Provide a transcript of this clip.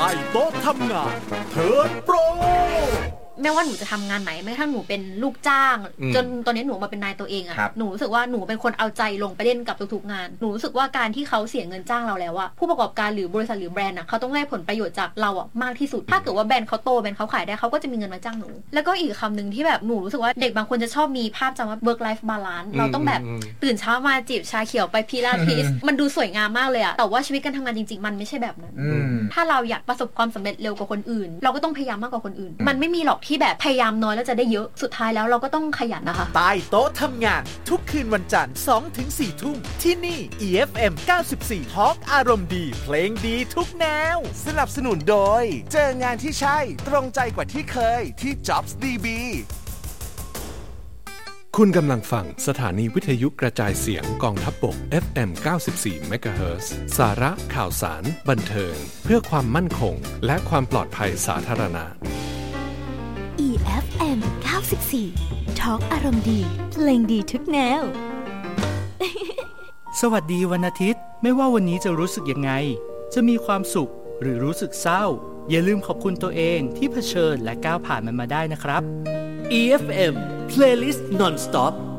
ต้โต๊ะทำงานเทิร์นโปรไม่ว่าหนูจะทำงานไหนไม่ถ้าหนูเป็นลูกจ้างจนตอนนี้หนูมาเป็นนายตัวเองอะหนูรู้สึกว่าหนูเป็นคนเอาใจลงไปเล่นกับทุกๆงานหนูรู้สึกว่าการที่เขาเสียเงินจ้างเราแล้วอะผู้ประกอบการหรือบริษัทหรือแบรนด์อะเขาต้องได้ผลประโยชน์จากเราอะมากที่สุดถ้าเกิดว่าแบรนด์เขาโตแบรนด์เขาขายได้เขาก็จะมีเงินมาจ้างหนูแล้วก็อีกคำนึงที่แบบหนูรู้สึกว่าเด็กบางคนจะชอบมีภาพจำว่า work life balance เราต้องแบบตื่นเช้ามาจิบชาเขียวไปพิลาทิสมันดูสวยงามมากเลยอะแต่ว่าชีวิตการทำงานจริงๆมันไม่ใช่แบบนั้นถ้าเราอยากประสบความสำเร็จเร็วกว่าคนอื่นเราก็ต้องพยายามมากกว่าคนอื่นมันไม่มีหรอกที่แบบพยายามน้อยแล้วจะได้เยอะสุดท้ายแล้วเราก็ต้องขยันนะคะใต้โต๊ะทำงานทุกคืนวันจันทร์ 2-4 ทุ่มที่นี่ EFM 94 Talk อารมณ์ดีเพลงดีทุกแนวสนับสนุนโดยเจองานที่ใช่ตรงใจกว่าที่เคยที่ Jobs DB คุณกำลังฟังสถานีวิทยุกระจายเสียงกองทัพบก FM 94 MHz สาระข่าวสารบันเทิงเพื่อความมั่นคงและความปลอดภัยสาธารณะ EFM 94 Talk อารมณ์ดีเพลงดีทุกแนวสวัสดีวันอาทิตย์ไม่ว่าวันนี้จะรู้สึกยังไงจะมีความสุขหรือรู้สึกเศร้าอย่าลืมขอบคุณตัวเองที่เผชิญและก้าวผ่านมันมาได้นะครับ EFM Playlist Non-Stop